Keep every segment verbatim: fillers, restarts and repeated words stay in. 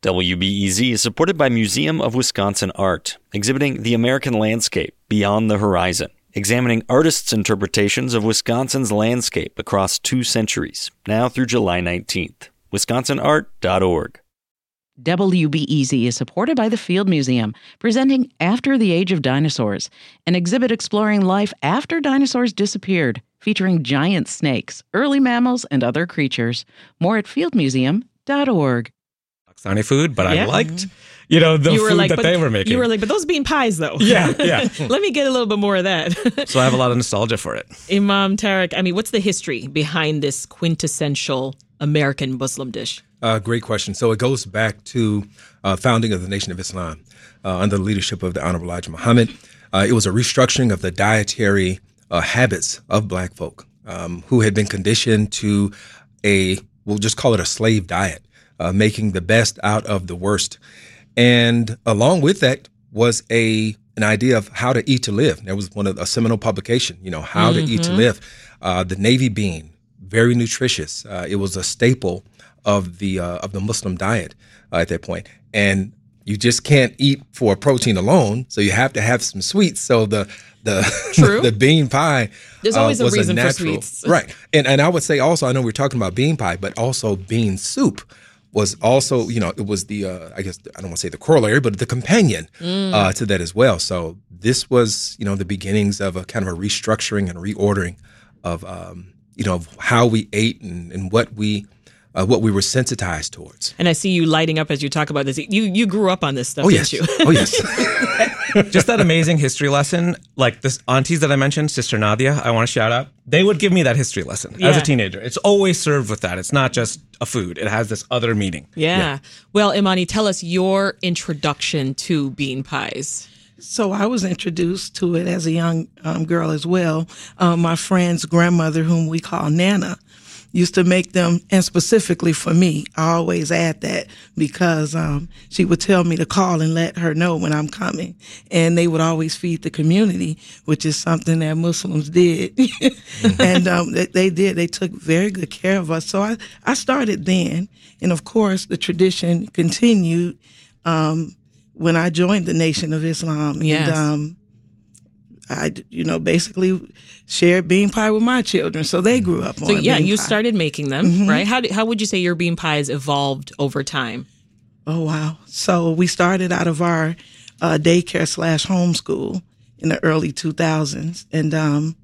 W B E Z is supported by Museum of Wisconsin Art, exhibiting the American landscape beyond the horizon, examining artists' interpretations of Wisconsin's landscape across two centuries, now through July nineteenth. wisconsin art dot org. W B E Z is supported by the Field Museum, presenting After the Age of Dinosaurs, an exhibit exploring life after dinosaurs disappeared, featuring giant snakes, early mammals, and other creatures. More at field museum dot org. Pakistani food, but Yeah. I liked, you know, the You were food like, that but, they were making. You were like, but those bean pies, though. Yeah, yeah. Let me get a little bit more of that. So I have a lot of nostalgia for it. Imam Tariq, I mean, what's the history behind this quintessential American Muslim dish? Uh, great question. So it goes back to uh, founding of the Nation of Islam uh, under the leadership of the Honorable Elijah Muhammad. Uh, it was a restructuring of the dietary uh, habits of black folk um, who had been conditioned to a, we'll just call it a slave diet, uh, making the best out of the worst. And along with that was a an idea of how to eat to live. There was one of a seminal publication, you know, how mm-hmm. to eat to live. Uh, the navy bean, very nutritious. Uh, it was a staple of the uh, of the Muslim diet uh, at that point. And you just can't eat for protein alone, so you have to have some sweets. So the the True. the bean pie There's always uh, a was reason a for natural, sweets. right? And and I would say also, I know we're talking about bean pie, but also bean soup was also, you know, it was the uh, I guess I don't want to say the corollary, but the companion Mm. uh, to that as well. So this was, you know, the beginnings of a kind of a restructuring and reordering of um, you know, of how we ate and, and what we. Uh, what we were sensitized towards. And I see you lighting up as you talk about this. You you grew up on this stuff, Oh, didn't yes. you? Oh, yes. Just that amazing history lesson, like this aunties that I mentioned, Sister Nadia, I want to shout out. They would give me that history lesson as Yeah. a teenager. It's always served with that. It's not just a food. It has this other meaning. Yeah. Yeah. Well, Imani, tell us your introduction to bean pies. So I was introduced to it as a young um, girl as well. Um, my friend's grandmother, whom we call Nana, used to make them, and specifically for me, I always add that because um, she would tell me to call and let her know when I'm coming. And they would always feed the community, which is something that Muslims did. and um, they, they did. They took very good care of us. So I, I started then. And of course, the tradition continued um, when I joined the Nation of Islam. Yes. And, um, I, you know, basically shared bean pie with my children, so they grew up on So yeah, bean you pie. started making them, Mhm. right? How did, how would you say your bean pies evolved over time? Oh, wow. So we started out of our uh, daycare slash homeschool in the early two thousands. And um,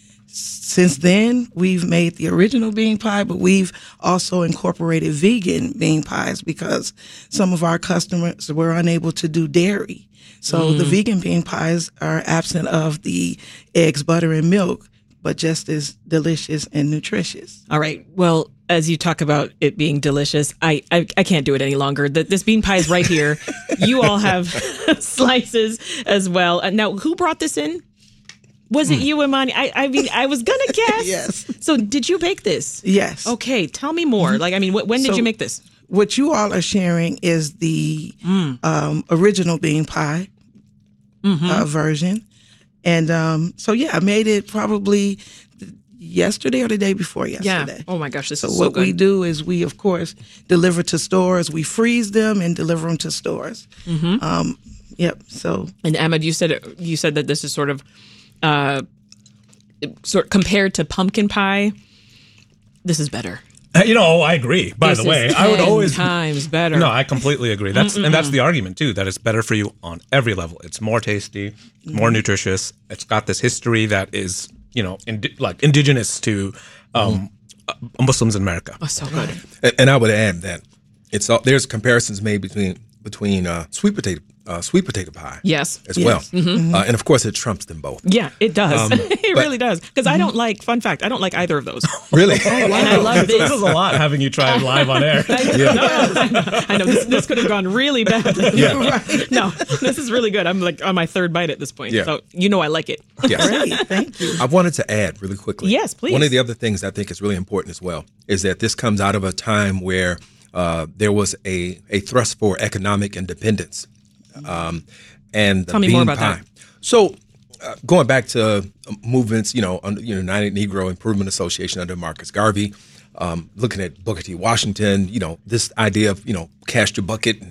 since then, we've made the original bean pie, but we've also incorporated vegan bean pies because some of our customers were unable to do dairy. So the vegan bean pies are absent of the eggs, butter, and milk, but just as delicious and nutritious. All right. Well, as you talk about it being delicious, I I, I can't do it any longer. The, this bean pie is right here. You all have slices as well. Uh, now, who brought this in? Was it you, Imani? I, I mean, I was going to guess. Yes. So did you bake this? Yes. Okay. Tell me more. Like, I mean, wh- when did So- you make this? What you all are sharing is the um, original bean pie uh, version. And um, so, yeah, I made it probably yesterday or the day before yesterday. Yeah. Oh, my gosh. This So is so what good. we do is we, of course, deliver to stores. We freeze them and deliver them to stores. Mm-hmm. Um, yep. So And Ahmed, you said you said that this is sort of uh, sort compared to pumpkin pie. This is better. You know, I agree. By This the way, is I would ten always times better. No, I completely agree. That's and that's the argument too. That it's better for you on every level. It's more tasty, more nutritious. It's got this history that is, you know, indi- like indigenous to um, uh, Muslims in America. Oh, so good. And, and I would add that it's all, there's comparisons made between between uh, sweet potato uh, sweet potato pie Yes. as Yes. well, Mm-hmm. uh, and of course it trumps them both. Yeah, it does. Um, it but- really does. Because I don't like, fun fact, I don't like either of those. Really? And I love This this. is a lot having you try it live on air. Yeah. No, I know, I know. This, this could have gone really bad. Yeah. No, this is really good. I'm like on my third bite at this point. Yeah. So you know I like it. Yes. great. Thank you. I wanted to add really quickly. Yes, please. One of the other things I think is really important as well is that this comes out of a time where uh, there was a, a thrust for economic independence. Um, and the Tell me bean more about pie. that. So uh, going back to uh, movements, you know, under, you know, United Negro Improvement Association under Marcus Garvey, um, looking at Booker T. Washington, you know, this idea of, you know, cast your bucket